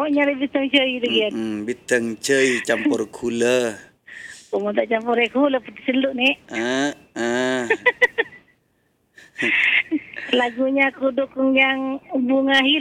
nyari bintang ceri lagi. Bintang ceri campur gula. Kamu tak campur gula putih seluk ni. Lagunya aku dukung yang Bunga Hilang.